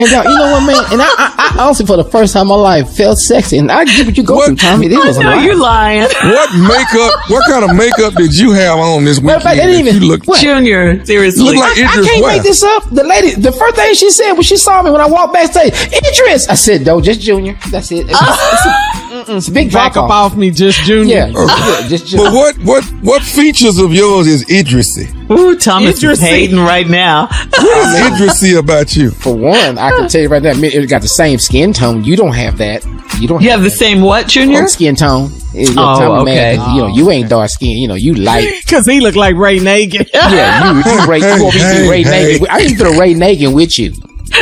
And you know what, man? And I honestly, for the first time in my life, felt sexy. And I get what you go through, Tommy. It was a lot. You're lying. What kind of makeup did you have on this weekend? Matter of fact, they didn't even, Junior, seriously. You look like Idris. I can't make this up. The lady, the first thing she said when she saw me when I walked backstage, Idris. I said, no, just Junior. That's it. It's a big drop Back up off me, just Junior. Yeah, just Junior. But what features of yours is Idrisy? Ooh, Thomas is hating right now. What is Idrisy about you? For one, I can tell you right now, it got the same skin tone. You don't have that. You have the same what, Junior? Skin tone. Okay. You ain't dark skin. You light. Because he look like Ray Nagin. Yeah, you want me to be Ray Nagin. I ain't gonna Ray Nagin with you.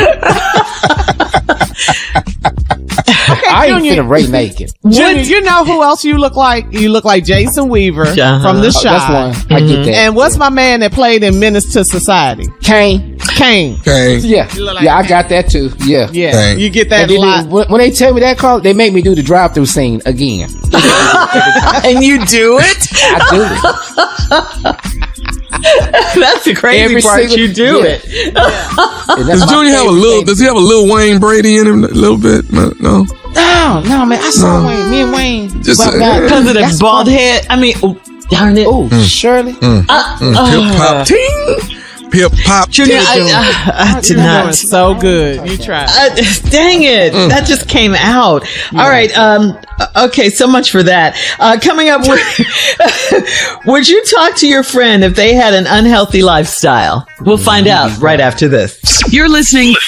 I ain't finna Ray Nagin. Junior, you know who else you look like? You look like Jason Weaver from The Chi. That's one. I get that. And what's my man that played in Menace to Society? Kane. Yeah. Like I got that too. Yeah. Kane. You get that a lot. When they tell me that call, they make me do the drive-through scene again. And you do it? I do it. That's the crazy part. You do it. Does Junior have a little? Does he have a little Wayne Brady in him? A little bit? No, no, man. I saw Wayne. Me and Wayne. Just because of the bald head. I mean, darn it. Oh, Shirley. Hip hop ting. Hip hop. Junior, I did not. So good. You tried. Dang it. That just came out. Yeah. All right. Okay. So much for that. Coming up, would you talk to your friend if they had an unhealthy lifestyle? We'll find out right after this. You're listening